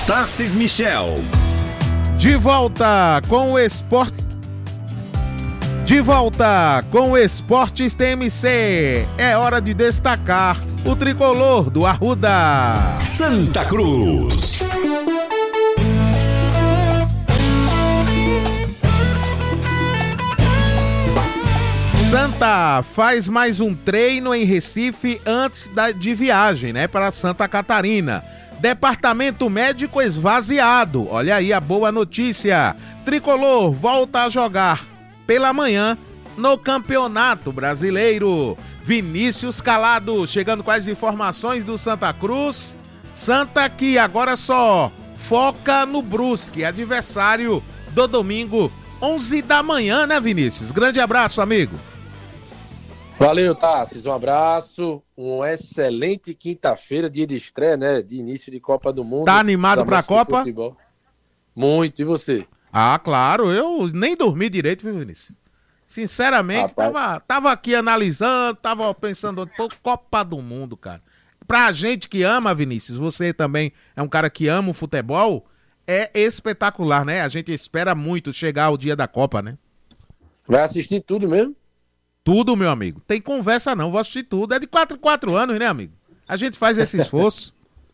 Tarcís Michel. De volta com o Esportes TMC. É hora de destacar o tricolor do Arruda. Santa Cruz. Santa faz mais um treino em Recife antes de viagem, para Santa Catarina. Departamento médico esvaziado. Olha aí a boa notícia. Tricolor volta a jogar pela manhã no Campeonato Brasileiro. Vinícius Calado chegando com as informações do Santa Cruz. Santa que agora só foca no Brusque, adversário do domingo, 11 da manhã, Vinícius? Grande abraço, amigo. Valeu, Tarcís, um abraço, uma excelente quinta-feira, dia de estreia, de início de Copa do Mundo. Tá animado pra Copa? Futebol. Muito, e você? Ah, claro, eu nem dormi direito, viu, Vinícius? Sinceramente, tava aqui analisando, tava pensando, Copa do Mundo, cara. Pra gente que ama, Vinícius, você também é um cara que ama o futebol, é espetacular, A gente espera muito chegar o dia da Copa, Vai assistir tudo mesmo? Tudo, meu amigo. Tem conversa não, vou assistir tudo. É de 4 em 4 anos, amigo? A gente faz esse esforço.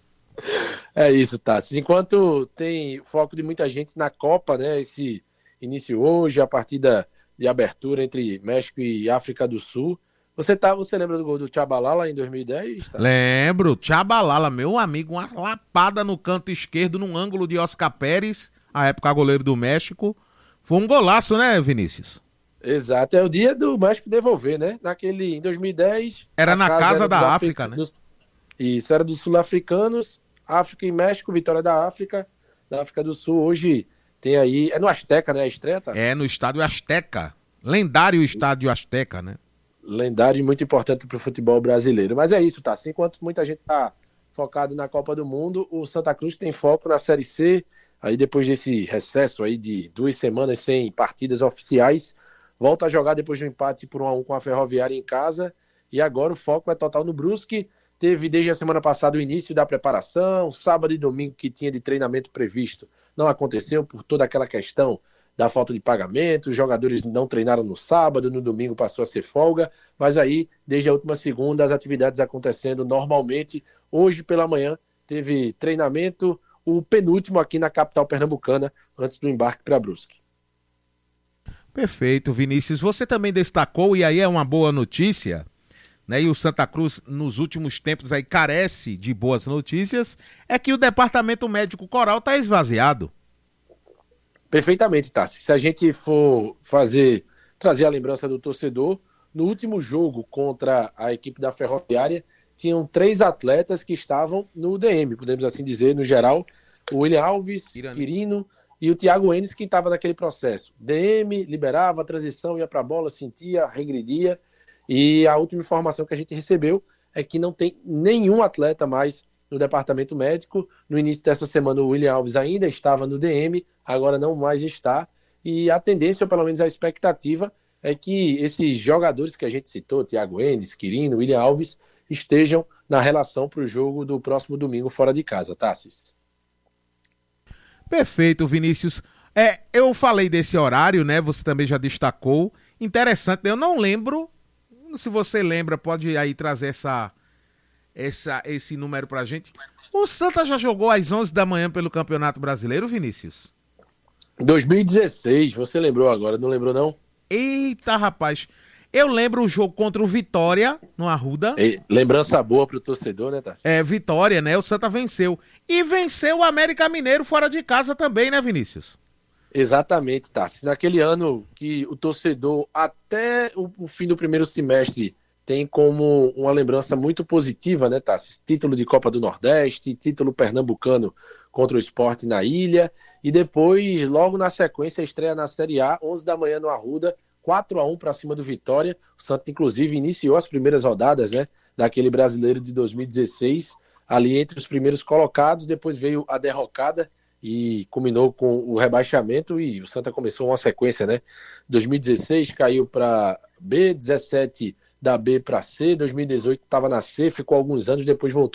É isso, Tassi. Enquanto tem foco de muita gente na Copa, esse início hoje, a partida de abertura entre México e África do Sul. Você lembra do gol do Tchabalala em 2010? Tá? Lembro. Tchabalala, meu amigo, uma lapada no canto esquerdo, num ângulo de Oscar Pérez, à época goleiro do México. Foi um golaço, Vinícius? Exato, é o dia do México devolver, em 2010... Era na casa da África, Isso, era dos sul-africanos, África e México, vitória da África do Sul. Hoje tem aí, é no Azteca, a estreia, tá? É no estádio Azteca, lendário estádio Azteca, Lendário e muito importante pro futebol brasileiro. Mas é isso, tá? Enquanto muita gente tá focado na Copa do Mundo, o Santa Cruz tem foco na Série C, aí depois desse recesso aí de 2 semanas sem partidas oficiais, volta a jogar depois de um empate por 1-1 com a Ferroviária em casa, e agora o foco é total no Brusque. Teve desde a semana passada o início da preparação, sábado e domingo que tinha de treinamento previsto não aconteceu por toda aquela questão da falta de pagamento, os jogadores não treinaram no sábado, no domingo passou a ser folga, mas aí, desde a última segunda, as atividades acontecendo normalmente. Hoje pela manhã teve treinamento, o penúltimo aqui na capital pernambucana, antes do embarque para Brusque. Perfeito, Vinícius. Você também destacou, e aí é uma boa notícia, e o Santa Cruz nos últimos tempos aí carece de boas notícias, é que o departamento médico coral está esvaziado. Perfeitamente, Tassi. Se a gente for trazer a lembrança do torcedor, no último jogo contra a equipe da Ferroviária, tinham 3 atletas que estavam no DM, podemos assim dizer, no geral, o William Alves, Quirino e o Thiago Enes, que estava naquele processo. DM, liberava, a transição, ia para a bola, sentia, regredia. E a última informação que a gente recebeu é que não tem nenhum atleta mais no departamento médico. No início dessa semana, o William Alves ainda estava no DM, agora não mais está. E a tendência, ou pelo menos a expectativa, é que esses jogadores que a gente citou, Thiago Enes, Quirino, William Alves, estejam na relação para o jogo do próximo domingo fora de casa, Tassis. Perfeito, Vinícius. Eu falei desse horário, Você também já destacou. Interessante, eu não lembro. Se você lembra, pode aí trazer esse número pra gente. O Santa já jogou às 11 da manhã pelo Campeonato Brasileiro, Vinícius? 2016, você lembrou agora, não lembrou não? Eita, rapaz. Eu lembro o jogo contra o Vitória, no Arruda. Lembrança boa pro torcedor, Tassi? Vitória, o Santa venceu. E venceu o América Mineiro fora de casa também, Vinícius? Exatamente, Tassi. Naquele ano que o torcedor, até o fim do primeiro semestre, tem como uma lembrança muito positiva, Tassi? Título de Copa do Nordeste, título pernambucano contra o Sport na Ilha, e depois, logo na sequência, a estreia na Série A, 11 da manhã no Arruda, 4-1 para cima do Vitória. O Santa, inclusive, iniciou as primeiras rodadas, daquele brasileiro de 2016, ali entre os primeiros colocados, depois veio a derrocada e culminou com o rebaixamento, e o Santa começou uma sequência, 2016 caiu para B, 17 da B para C, 2018 estava na C, ficou alguns anos, depois voltou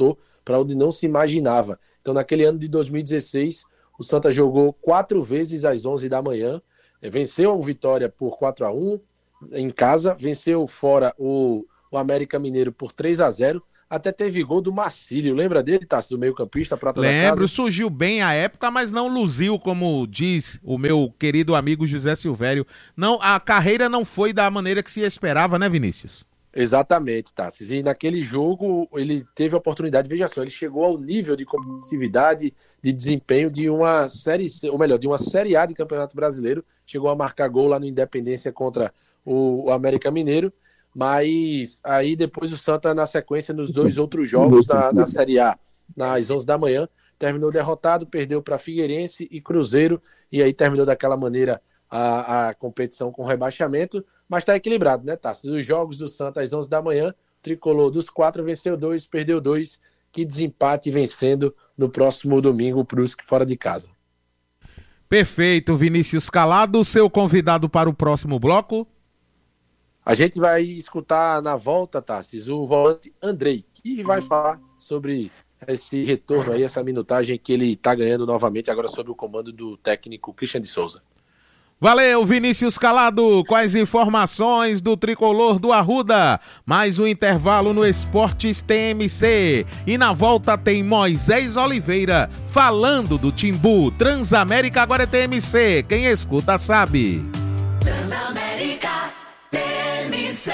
para onde não se imaginava. Então, naquele ano de 2016, o Santa jogou 4 vezes às 11 da manhã, venceu o Vitória por 4-1 em casa, venceu fora o América Mineiro por 3-0, até teve gol do Marcílio, lembra dele, Tassi, do meio-campista, prata da casa? Lembro, surgiu bem à época, mas não luziu, como diz o meu querido amigo José Silvério. Não, a carreira não foi da maneira que se esperava, né, Vinícius? Exatamente, Tassi. E naquele jogo ele teve a oportunidade, veja só, ele chegou ao nível de competitividade, de desempenho de uma série C, ou melhor, de uma série A de Campeonato Brasileiro, chegou a marcar gol lá no Independência contra o América Mineiro, mas aí depois o Santa, na sequência, nos 2 outros jogos na Série A, nas 11 da manhã, terminou derrotado, perdeu para Figueirense e Cruzeiro, e aí terminou daquela maneira a competição com rebaixamento, mas está equilibrado, né, Tassi? Os jogos do Santa às 11 da manhã, tricolor dos 4 venceu 2, perdeu 2, que desempate vencendo no próximo domingo o Brusque fora de casa. Perfeito, Vinícius Calado, seu convidado para o próximo bloco. A gente vai escutar na volta, Tassis, o volante Andrei, que vai falar sobre esse retorno aí, essa minutagem que ele está ganhando novamente agora sob o comando do técnico Christian de Souza. Valeu, Vinícius Calado, com as informações do tricolor do Arruda. Mais um intervalo no Esportes TMC. E na volta tem Moisés Oliveira falando do Timbu. Transamérica agora é TMC. Quem escuta sabe. Transamérica TMC.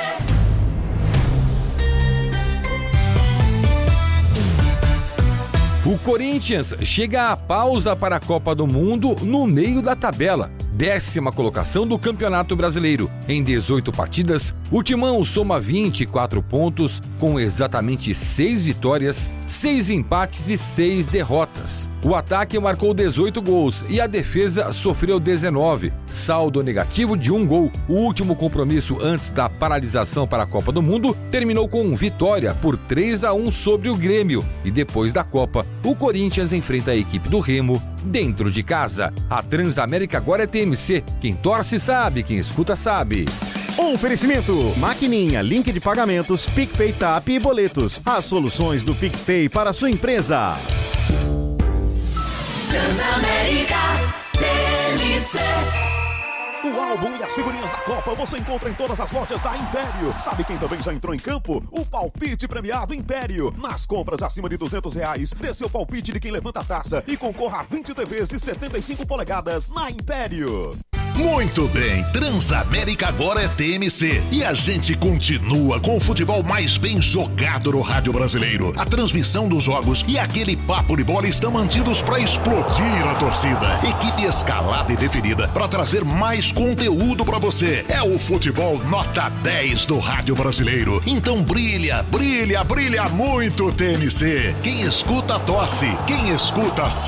O Corinthians chega à pausa para a Copa do Mundo no meio da tabela. 10ª colocação do Campeonato Brasileiro. Em 18 partidas, o Timão soma 24 pontos, com exatamente 6 vitórias, 6 empates e 6 derrotas. O ataque marcou 18 gols e a defesa sofreu 19, saldo negativo de 1 gol. O último compromisso antes da paralisação para a Copa do Mundo terminou com vitória por 3-1 sobre o Grêmio. E depois da Copa, o Corinthians enfrenta a equipe do Remo dentro de casa. A Transamérica agora é TMC. Quem torce sabe, quem escuta sabe. Oferecimento, maquininha, link de pagamentos, PicPay Tap e boletos. As soluções do PicPay para a sua empresa. Transamérica TMC. O álbum e as figurinhas da Copa você encontra em todas as lojas da Império. Sabe quem também já entrou em campo? O palpite premiado Império. Nas compras acima de R$200, dê seu palpite de quem levanta a taça e concorra a 20 TVs de 75 polegadas na Império. Muito bem, Transamérica agora é TMC e a gente continua com o futebol mais bem jogado no rádio brasileiro. A transmissão dos jogos e aquele papo de bola estão mantidos para explodir a torcida. Equipe escalada e definida para trazer mais conteúdo para você. É o futebol nota 10 do rádio brasileiro. Então brilha, brilha, brilha muito TMC. Quem escuta tosse, quem escuta